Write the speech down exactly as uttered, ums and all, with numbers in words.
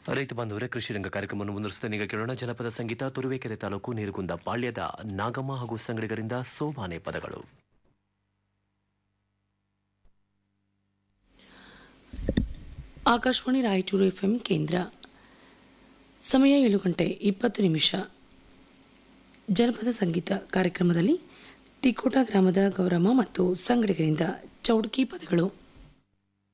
ರೈತ ಬಾಂಧವರೇ, ಕೃಷಿ ರಂಗ ಕಾರ್ಯಕ್ರಮವನ್ನು ಮುಂದುವರಿಸುತ್ತಾ ಈಗ ಕೇಳೋಣ ಜನಪದ ಸಂಗೀತ. ತುರುವೇಕೆರೆ ತಾಲೂಕು ನೀರುಗುಂದ ಪಾಳ್ಯದ ನಾಗಮ್ಮ ಹಾಗೂ ಸಂಗಡಿಗರಿಂದ ಸೋಬಾನೆ ಪದಗಳು. ಆಕಾಶವಾಣಿ ರಾಯಚೂರು ಎಫ್ಎಂ ಕೇಂದ್ರ. ಸಮಯ ಏಳು ಗಂಟೆ ಇಪ್ಪತ್ತು ನಿಮಿಷ. ಜನಪದ ಸಂಗೀತ ಕಾರ್ಯಕ್ರಮದಲ್ಲಿ ತಿಕೋಟ ಗ್ರಾಮದ ಗೌರಮ್ಮ ಮತ್ತು ಸಂಗಡಿಗರಿಂದ ಚೌಡ್ಕಿ ಪದಗಳು.